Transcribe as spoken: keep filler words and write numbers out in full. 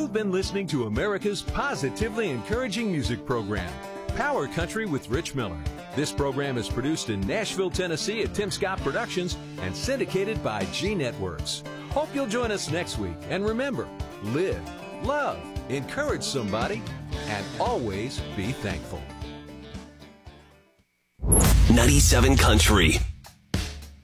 You've been listening to America's positively encouraging music program, Power Country with Rich Miller. This program is produced in Nashville, Tennessee at Tim Scott Productions and syndicated by G Networks. Hope you'll join us next week. And remember, live, love, encourage somebody, and always be thankful. ninety-seven Country.